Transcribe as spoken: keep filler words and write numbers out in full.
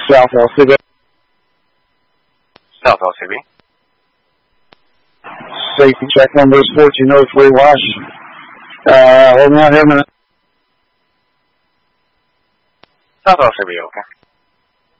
South L C B. South L C B. Safety check number is fourteen oh three Wash. Uh, hold on here a minute. South L C B, okay.